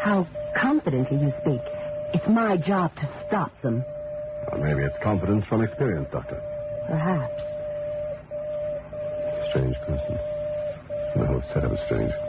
How confidently you speak. It's my job to stop them. Or maybe it's confidence from experience, Doctor. Perhaps. Strange person. The whole setup is strange.